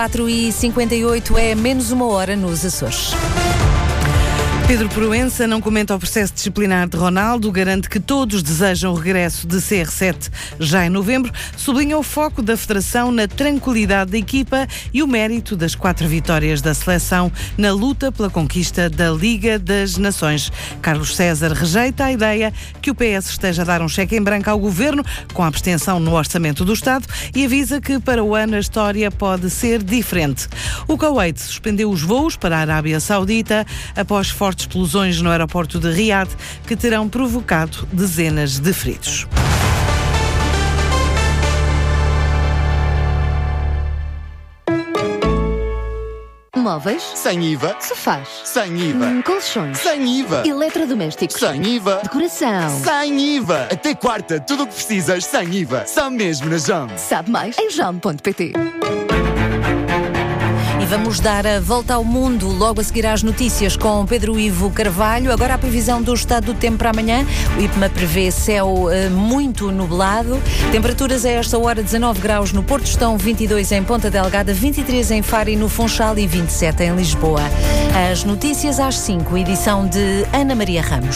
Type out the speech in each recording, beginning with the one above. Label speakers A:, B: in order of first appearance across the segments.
A: 4h58 é menos uma hora nos Açores.
B: Pedro Proença não comenta o processo disciplinar de Ronaldo, garante que todos desejam o regresso de CR7 já em novembro, sublinha o foco da Federação na tranquilidade da equipa e o mérito das 4 vitórias da seleção na luta pela conquista da Liga das Nações. Carlos César rejeita a ideia que o PS esteja a dar um cheque em branco ao Governo com a abstenção no Orçamento do Estado e avisa que para o ano a história pode ser diferente. O Kuwait suspendeu os voos para a Arábia Saudita após fortes explosões no aeroporto de Riad que terão provocado dezenas de feridos.
C: Móveis?
D: Sem IVA.
C: Sofás?
D: Sem IVA.
C: Colchões?
D: Sem IVA.
C: Eletrodomésticos?
D: Sem IVA.
C: Decoração?
D: Sem IVA. Até quarta, tudo o que precisas sem IVA. Só mesmo na JOM.
C: Sabe mais em JOM.pt.
A: E vamos dar a volta ao mundo logo a seguir às notícias com Pedro Ivo Carvalho. Agora a previsão do estado do tempo para amanhã. O IPMA prevê céu muito nublado. Temperaturas a esta hora 19 graus no Porto Estão, 22 em Ponta Delgada, 23 em Faro e no Funchal e 27 em Lisboa. As notícias às 5, edição de Ana Maria Ramos.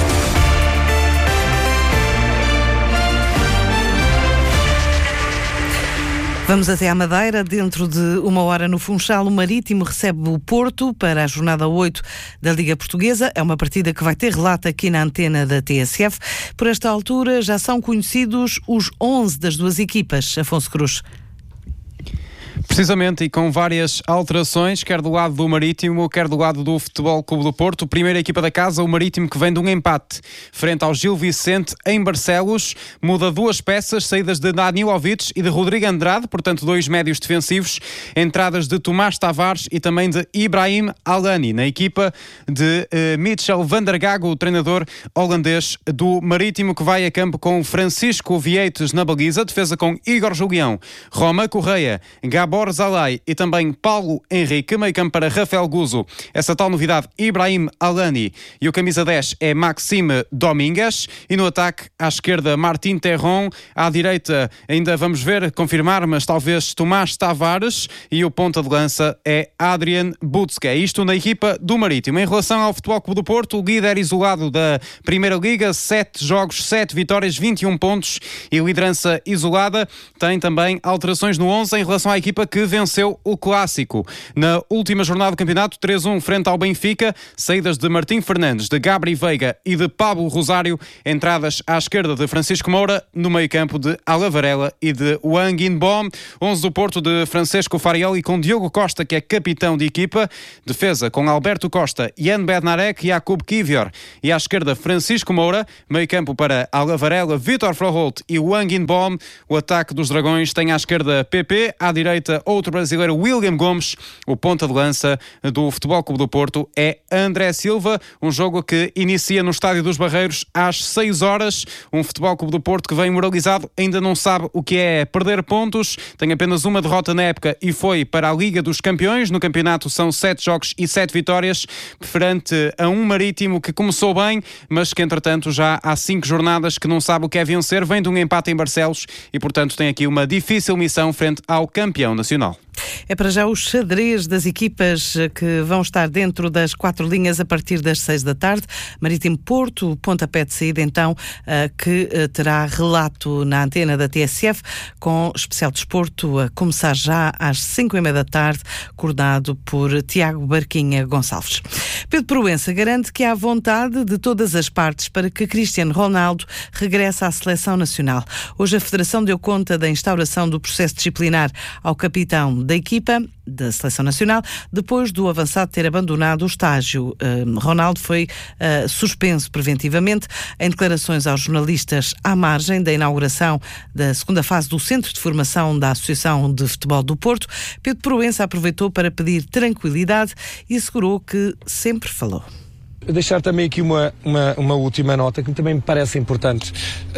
B: Vamos até à Madeira. Dentro de uma hora no Funchal, o Marítimo recebe o Porto para a jornada 8 da Liga Portuguesa. É uma partida que vai ter relato aqui na antena da TSF. Por esta altura já são conhecidos os 11 das duas equipas. Afonso Cruz.
E: Precisamente, e com várias alterações, quer do lado do Marítimo, quer do lado do Futebol Clube do Porto. Primeira equipa da casa, o Marítimo, que vem de um empate frente ao Gil Vicente em Barcelos. Muda 2 peças, saídas de Danilovic e de Rodrigo Andrade, portanto 2 médios defensivos. Entradas de Tomás Tavares e também de Ibrahim Alani, na equipa de Mitchell van der Gago, o treinador holandês do Marítimo, que vai a campo com Francisco Vieites na baliza, defesa com Igor Julião, Roma Correia, Gabor Zalai e também Paulo Henrique, meio campo para Rafael Guzo. Essa tal novidade, Ibrahim Alani, e o camisa 10 é Maxime Domingues, e no ataque à esquerda Martin Terron, à direita ainda vamos ver, confirmar, mas talvez Tomás Tavares, e o ponta de lança é Adrian Butzke. Isto na equipa do Marítimo. Em relação ao Futebol Clube do Porto, o líder isolado da Primeira Liga, 7 jogos, 7 vitórias, 21 pontos e liderança isolada. Tem também alterações no 11 em relação à equipa que venceu o Clássico. Na última jornada do campeonato, 3-1 frente ao Benfica, saídas de Martim Fernandes, de Gabri Veiga e de Pablo Rosário, entradas à esquerda de Francisco Moura, no meio campo de Ala Varela e de Wang Inbom. 11 do Porto de Francesco Farioli com Diogo Costa, que é capitão de equipa, defesa com Alberto Costa, Jan Bednarek e Jakub Kivior, e à esquerda Francisco Moura, meio campo para Ala Varela, Vítor Froholt e Wang Inbom. O ataque dos Dragões tem à esquerda PP, à direita outro brasileiro, William Gomes. O ponta de lança do Futebol Clube do Porto é André Silva. Um jogo que inicia no Estádio dos Barreiros às 6 horas. Um Futebol Clube do Porto que vem moralizado, ainda não sabe o que é perder pontos. Tem apenas uma derrota na época e foi para a Liga dos Campeões. No campeonato são 7 jogos e 7 vitórias, frente a um Marítimo que começou bem, mas que entretanto já há 5 jornadas que não sabe o que é vencer. Vem de um empate em Barcelos e portanto tem aqui uma difícil missão frente ao campeão nacional.
B: É para já o xadrez das equipas que vão estar dentro das 4 linhas a partir das 6 da tarde. Marítimo Porto, pontapé de saída então, que terá relato na antena da TSF, com especial desporto a começar já às 5h30 da tarde, coordenado por Tiago Barquinha Gonçalves. Pedro Proença garante que há vontade de todas as partes para que Cristiano Ronaldo regresse à seleção nacional. Hoje a Federação deu conta da instauração do processo disciplinar ao capitão da equipa da Seleção Nacional, depois do avançado ter abandonado o estágio. Ronaldo foi suspenso preventivamente. Em declarações aos jornalistas à margem da inauguração da segunda fase do Centro de Formação da Associação de Futebol do Porto, Pedro Proença aproveitou para pedir tranquilidade e assegurou que sempre falou.
F: Deixar também aqui uma última nota que também me parece importante,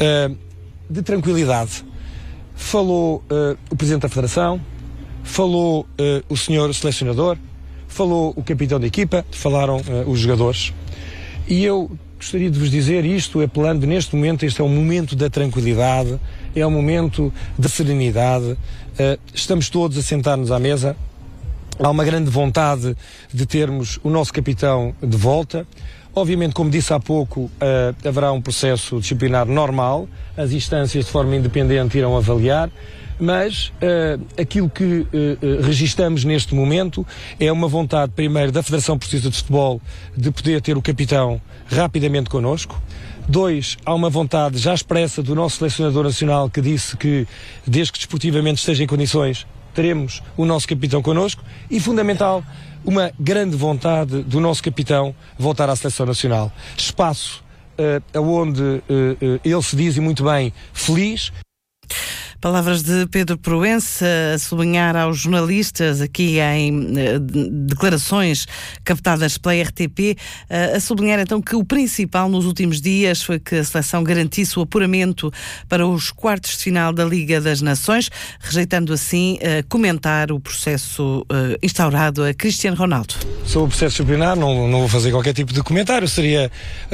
F: de tranquilidade. Falou o Presidente da Federação, falou o senhor selecionador, falou o capitão da equipa, falaram os jogadores. E eu gostaria de vos dizer isto, apelando neste momento, este é um momento da tranquilidade, é um momento de serenidade. Estamos todos a sentar-nos à mesa, há uma grande vontade de termos o nosso capitão de volta. Obviamente, como disse há pouco, haverá um processo disciplinar normal, as instâncias de forma independente irão avaliar, mas aquilo que registamos neste momento é uma vontade, primeiro, da Federação Portuguesa de Futebol de poder ter o capitão rapidamente connosco. 2, há uma vontade já expressa do nosso selecionador nacional que disse que, desde que desportivamente esteja em condições, teremos o nosso capitão connosco. E, fundamental, uma grande vontade do nosso capitão voltar à seleção nacional. Espaço onde ele se diz, e muito bem, feliz.
B: Palavras de Pedro Proença a sublinhar aos jornalistas aqui em declarações captadas pela RTP, a sublinhar então que o principal nos últimos dias foi que a seleção garantisse o apuramento para os quartos de final da Liga das Nações, rejeitando assim comentar o processo instaurado a Cristiano Ronaldo.
F: Sobre o processo disciplinar não vou fazer qualquer tipo de comentário, seria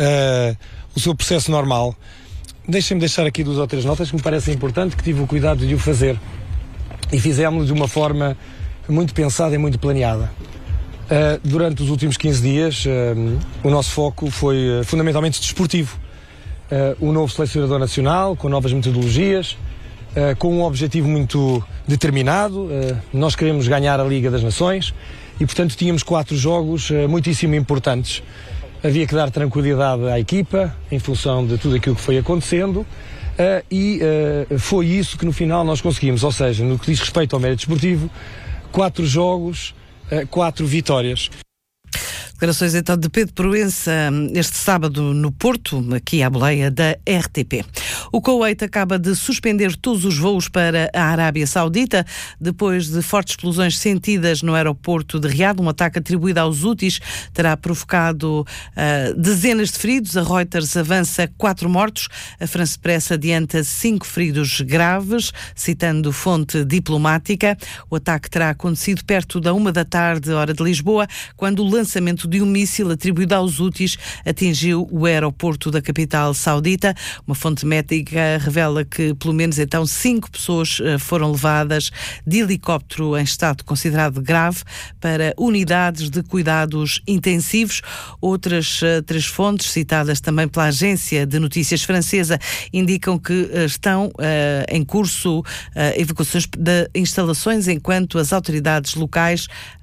F: o seu processo normal. Deixem-me deixar aqui 2 ou 3 notas que me parecem importantes, que tive o cuidado de o fazer. E fizemos de uma forma muito pensada e muito planeada. Durante os últimos 15 dias, o nosso foco foi fundamentalmente desportivo. O novo selecionador nacional, com novas metodologias, com um objetivo muito determinado. Nós queremos ganhar a Liga das Nações e, portanto, tínhamos 4 jogos muitíssimo importantes. Havia que dar tranquilidade à equipa em função de tudo aquilo que foi acontecendo e foi isso que no final nós conseguimos, ou seja, no que diz respeito ao mérito desportivo, 4 jogos, 4 vitórias.
B: Declarações então de Pedro Proença este sábado no Porto, aqui à boleia da RTP. O Kuwait acaba de suspender todos os voos para a Arábia Saudita depois de fortes explosões sentidas no aeroporto de Riad. Um ataque atribuído aos Houthis terá provocado dezenas de feridos. A Reuters avança 4 mortos. A France Press adianta 5 feridos graves, citando fonte diplomática. O ataque terá acontecido perto da 1 da tarde, hora de Lisboa, quando o lançamento de um míssil atribuído aos Houthis atingiu o aeroporto da capital saudita. Uma fonte médica revela que pelo menos então 5 pessoas foram levadas de helicóptero em estado considerado grave para unidades de cuidados intensivos. Outras 3 fontes, citadas também pela agência de notícias francesa, indicam que estão em curso evacuações de instalações, enquanto as autoridades locais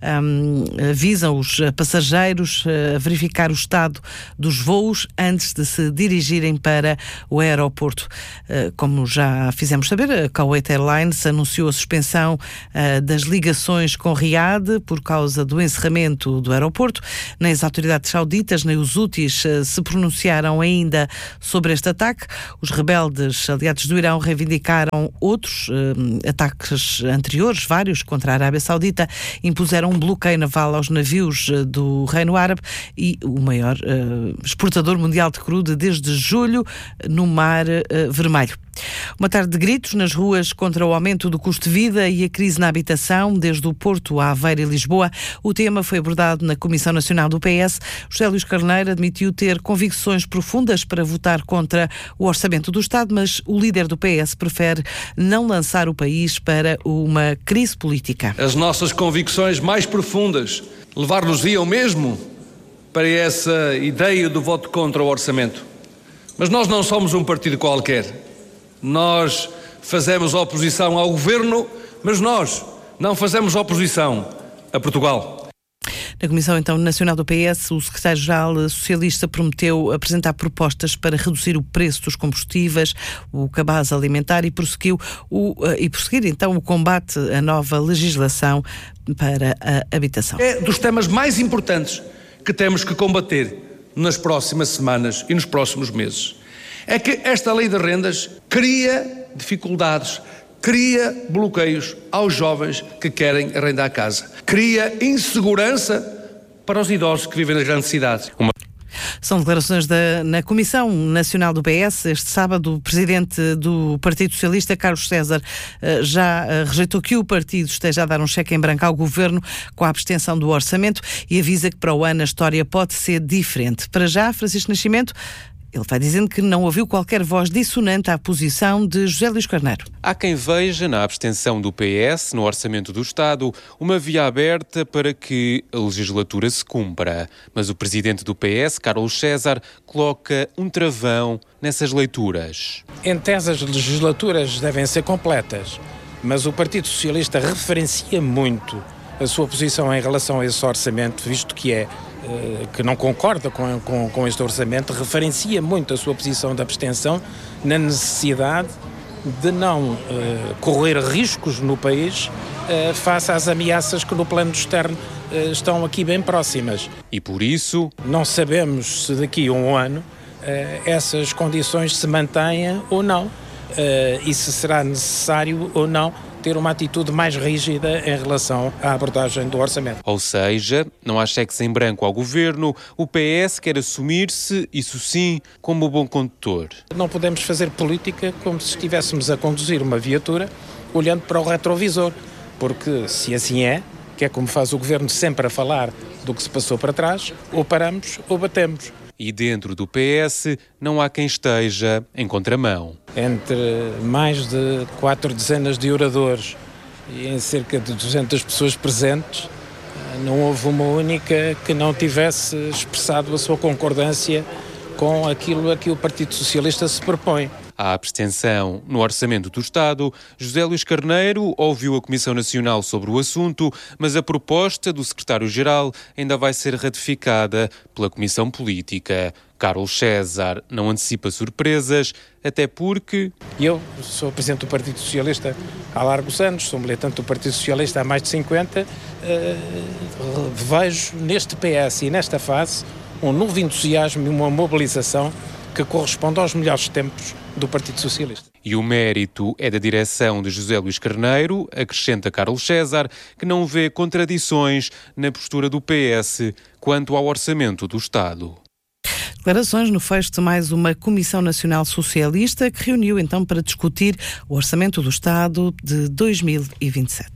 B: avisam os passageiros a verificar o estado dos voos antes de se dirigirem para o aeroporto. Como já fizemos saber, a Kuwait Airlines anunciou a suspensão das ligações com Riad por causa do encerramento do aeroporto. Nem as autoridades sauditas nem os Houthis se pronunciaram ainda sobre este ataque. Os rebeldes aliados do Irão reivindicaram outros ataques anteriores, vários, contra a Arábia Saudita, impuseram um bloqueio naval aos navios do Reino Árabe e o maior exportador mundial de crudo desde julho no Mar Vermelho. Uma tarde de gritos nas ruas contra o aumento do custo de vida e a crise na habitação, desde o Porto a Aveiro e Lisboa. O tema foi abordado na Comissão Nacional do PS. José Luís Carneiro admitiu ter convicções profundas para votar contra o orçamento do Estado, mas o líder do PS prefere não lançar o país para uma crise política.
G: As nossas convicções mais profundas levar-nos-iam mesmo para essa ideia do voto contra o orçamento. Mas nós não somos um partido qualquer. Nós fazemos oposição ao governo, mas nós não fazemos oposição a Portugal.
B: Na Comissão então Nacional do PS, o secretário-geral socialista prometeu apresentar propostas para reduzir o preço dos combustíveis, o cabaz alimentar e prosseguir então o combate à nova legislação para a habitação.
G: É dos temas mais importantes que temos que combater nas próximas semanas e nos próximos meses. É que esta lei de rendas cria dificuldades, cria bloqueios aos jovens que querem arrendar a casa, cria insegurança para os idosos que vivem nas grandes cidades.
B: São declarações na Comissão Nacional do PS. Este sábado, o presidente do Partido Socialista, Carlos César, já rejeitou que o partido esteja a dar um cheque em branco ao governo com a abstenção do orçamento e avisa que para o ano a história pode ser diferente. Para já, Francisco Nascimento, Ele vai dizendo que não ouviu qualquer voz dissonante à posição de José Luís Carneiro.
H: Há quem veja na abstenção do PS no Orçamento do Estado uma via aberta para que a legislatura se cumpra. Mas o presidente do PS, Carlos César, coloca um travão nessas leituras.
I: Em tese, as legislaturas devem ser completas, mas o Partido Socialista referencia muito a sua posição em relação a esse orçamento, visto que que não concorda com este orçamento, referencia muito a sua posição de abstenção na necessidade de não correr riscos no país face às ameaças que no plano externo estão aqui bem próximas.
H: E por isso...
I: Não sabemos se daqui a um ano essas condições se mantêm ou não e se será necessário ou não ter uma atitude mais rígida em relação à abordagem do orçamento.
H: Ou seja, não há cheques em branco ao governo, o PS quer assumir-se, isso sim, como bom condutor.
I: Não podemos fazer política como se estivéssemos a conduzir uma viatura olhando para o retrovisor, porque se assim que é como faz o governo sempre a falar do que se passou para trás, ou paramos ou batemos.
H: E dentro do PS não há quem esteja em contramão.
I: Entre mais de 4 dezenas de oradores e em cerca de 200 pessoas presentes, não houve uma única que não tivesse expressado a sua concordância com aquilo a que o Partido Socialista se propõe.
H: À abstenção no Orçamento do Estado, José Luís Carneiro ouviu a Comissão Nacional sobre o assunto, mas a proposta do secretário-geral ainda vai ser ratificada pela Comissão Política. Carlos César não antecipa surpresas, até porque...
I: Eu sou presidente do Partido Socialista há largos anos, sou militante do Partido Socialista há mais de 50, vejo neste PS e nesta fase um novo entusiasmo e uma mobilização que corresponde aos melhores tempos do Partido Socialista.
H: E o mérito é da direção de José Luís Carneiro, acrescenta Carlos César, que não vê contradições na postura do PS quanto ao orçamento do Estado.
B: Declarações no fecho de mais uma Comissão Nacional Socialista que reuniu então para discutir o Orçamento do Estado de 2027.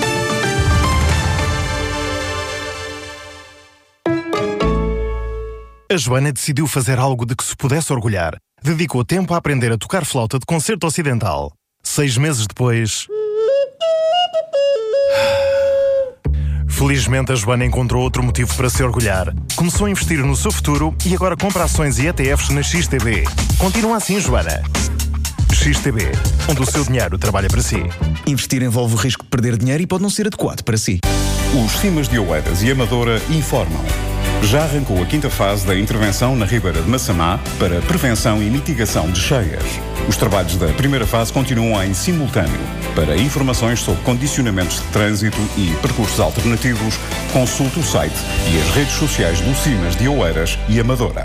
J: A Joana decidiu fazer algo de que se pudesse orgulhar. Dedicou tempo a aprender a tocar flauta de concerto ocidental. 6 meses depois... Felizmente, a Joana encontrou outro motivo para se orgulhar. Começou a investir no seu futuro e agora compra ações e ETFs na XTB. Continua assim, Joana. XTB, onde o seu dinheiro trabalha para si.
K: Investir envolve o risco de perder dinheiro e pode não ser adequado para si.
L: Os Cimas de Oeiras e Amadora informam. Já arrancou a 5ª fase da intervenção na Ribeira de Massamá para prevenção e mitigação de cheias. Os trabalhos da primeira fase continuam em simultâneo. Para informações sobre condicionamentos de trânsito e percursos alternativos, consulte o site e as redes sociais do Cimas de Oeiras e Amadora.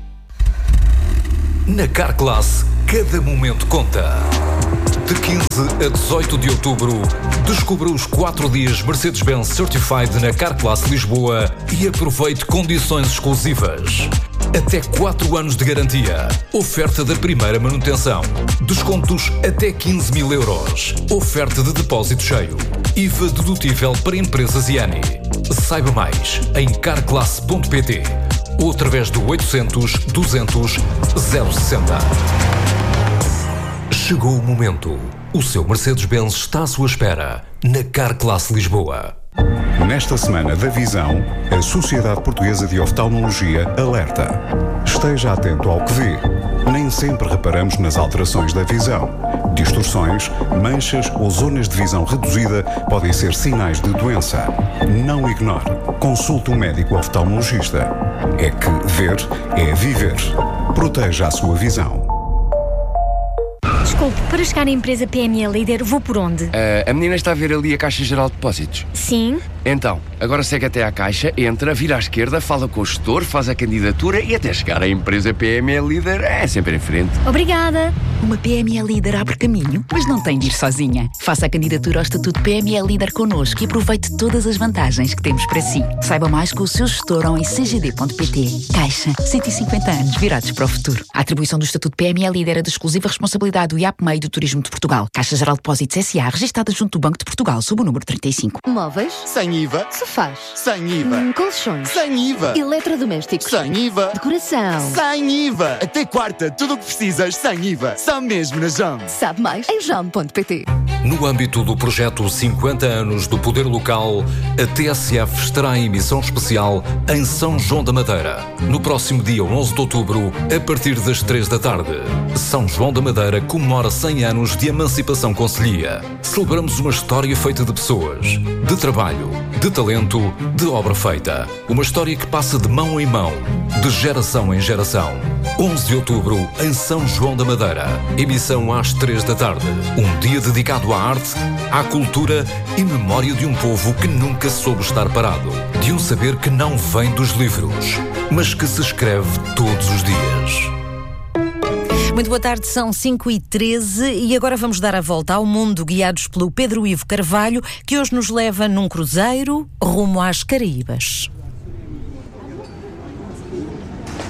M: Na Carclass, cada momento conta. De 15 a 18 de outubro, descubra os 4 dias Mercedes-Benz Certified na Carclass Lisboa e aproveite condições exclusivas. Até 4 anos de garantia. Oferta da primeira manutenção. Descontos até 15.000 euros. Oferta de depósito cheio. IVA dedutível para empresas IANI. Saiba mais em carclass.pt ou através do 800 200 060. Chegou o momento. O seu Mercedes-Benz está à sua espera na Carclass Lisboa.
L: Nesta semana da Visão, a Sociedade Portuguesa de Oftalmologia alerta. Esteja atento ao que vê. Nem sempre reparamos nas alterações da visão. Distorções, manchas ou zonas de visão reduzida podem ser sinais de doença. Não ignore. Consulte um médico oftalmologista. É que ver é viver. Proteja a sua visão.
N: Desculpe, para chegar à empresa PME Líder, vou por onde?
O: A menina está a ver ali a Caixa Geral de Depósitos.
N: Sim.
O: Então, agora segue até à Caixa, entra, vira à esquerda, fala com o gestor, faz a candidatura e até chegar à empresa PME Líder é sempre em frente.
N: Obrigada.
P: Uma PME Líder abre caminho, mas não tem de ir sozinha. Faça a candidatura ao Estatuto PME Líder connosco e aproveite todas as vantagens que temos para si. Saiba mais com o seu gestor ou em cgd.pt. Caixa, 150 anos virados para o futuro. A atribuição do Estatuto PME Líder é de exclusiva responsabilidade do IAP SAPMEI do Turismo de Portugal. Caixa Geral de Depósitos S.A. registada junto do Banco de Portugal sob o número 35.
C: Móveis.
D: Sem IVA.
C: Sofás.
D: Sem IVA.
C: Colchões.
D: Sem IVA.
C: Eletrodomésticos.
D: Sem IVA.
C: Decoração.
D: Sem IVA. Até quarta, tudo o que precisas sem IVA. Só mesmo na JAM.
C: Sabe mais em jam.pt.
M: No âmbito do projeto 50 anos do Poder Local, a TSF estará em emissão especial em São João da Madeira, no próximo dia 11 de outubro, a partir das 3 da tarde. São João da Madeira comemora 100 anos de emancipação concelhia. Celebramos uma história feita de pessoas, de trabalho, de talento, de obra feita. Uma história que passa de mão em mão, de geração em geração. 11 de outubro, em São João da Madeira. Emissão às 3 da tarde. Um dia dedicado à arte, à cultura e memória de um povo que nunca soube estar parado. De um saber que não vem dos livros, mas que se escreve todos os dias.
A: Muito boa tarde, são 5h13 e agora vamos dar a volta ao mundo guiados pelo Pedro Ivo Carvalho, que hoje nos leva num cruzeiro rumo às Caraíbas.